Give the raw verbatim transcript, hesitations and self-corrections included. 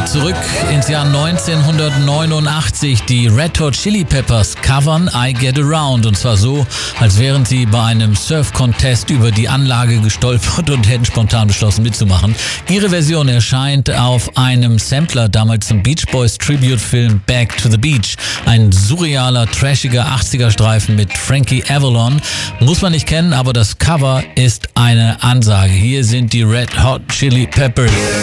zurück ins Jahr neunzehnhundertneunundachtzig. Die Red Hot Chili Peppers covern I Get Around, und zwar so, als wären sie bei einem Surf-Contest über die Anlage gestolpert und hätten spontan beschlossen mitzumachen. Ihre Version erscheint auf einem Sampler, damals zum Beach Boys Tribute-Film Back to the Beach. Ein surrealer, trashiger achtziger-Streifen mit Frankie Avalon. Muss man nicht kennen, aber das Cover ist eine Ansage. Hier sind die Red Hot Chili Peppers.